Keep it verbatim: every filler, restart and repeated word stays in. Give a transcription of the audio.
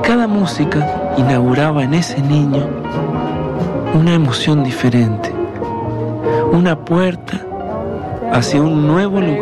cada música inauguraba en ese niño una emoción diferente, una puerta hacia un nuevo lugar.